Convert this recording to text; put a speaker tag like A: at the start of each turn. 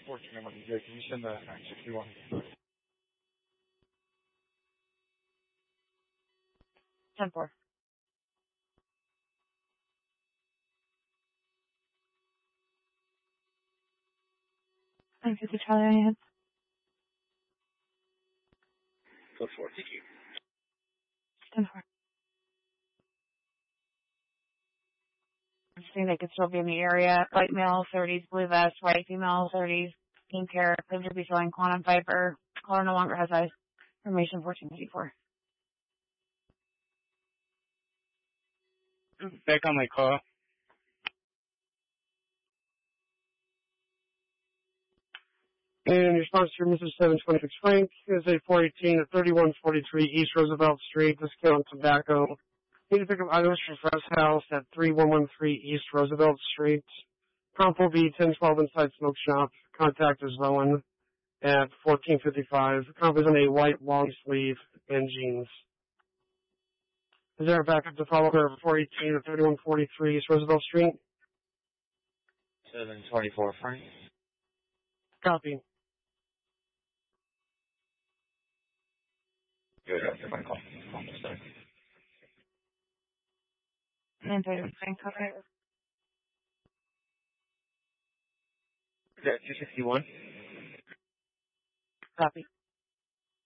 A: 14 number. Can you send the 961?
B: 10-4. 950 Charlie, I have.
C: Code 4, thank you.
B: 10-4. I'm seeing they could still be in the area. White male, 30s, blue vest, white female, 30s, pink hair, claims to be selling quantum fiber. Caller no longer has eyes. Information 1454.
D: Back on my call.
E: And your sponsor, Mrs. 726 Frank, is a 418 at 3143 East Roosevelt Street, Discount Tobacco. Need to pick up items from Fresh House at 3113 East Roosevelt Street. Prompt will be 1012 inside smoke shop. Contact is Rowan at 1455. Comp is in a white long sleeve and jeans. Is there a backup to follow her at 418 at 3143 East Roosevelt Street?
C: 724 Frank.
E: Copy.
C: Good after my call. Almost done.
B: 930 Frank, okay.
C: Is that 261?
B: Copy.